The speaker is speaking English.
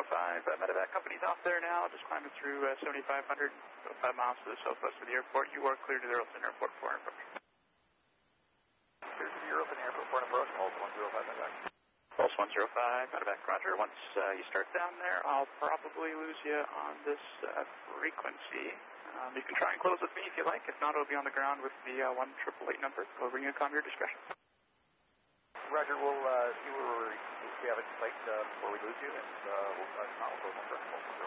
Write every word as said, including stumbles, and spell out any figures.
five, uh, medevac company's off there now, just climbing through uh, seventy-five hundred, so five miles to the southwest of the airport. You are clear to the Earlton Airport for an approach. Clear to the Earlton Airport for an approach, Pulse one zero five, medevac. Pulse one zero five, medevac, roger. Once uh, you start down there, I'll probably lose you on this uh, frequency. Um, you can try and close with me if you like. If not, it'll be on the ground with the uh, one triple eight number. Over you, calm your discretion. Roger, we'll uh, see where we have it in place uh, before we lose you, and uh, we'll, uh, not, we'll go from